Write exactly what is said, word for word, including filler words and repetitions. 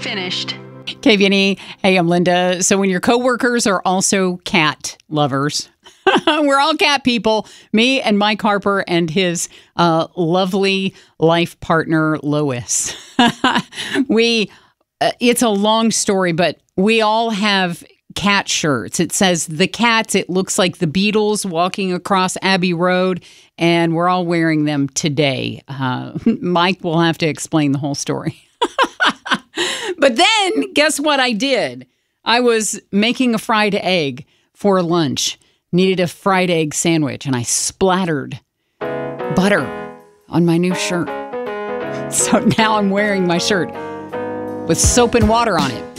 Finished. K V N E. Hey, I'm Linda. So when your coworkers are also cat lovers, we're all cat people, me and Mike Harper and his uh, lovely life partner, Lois. we, uh, it's a long story, but we all have cat shirts. It says the cats. It looks like the Beatles walking across Abbey Road, and we're all wearing them today. Uh, Mike will have to explain the whole story. But then, guess what I did? I was making a fried egg for lunch. Needed a fried egg sandwich, and I splattered butter on my new shirt. So now I'm wearing my shirt with soap and water on it.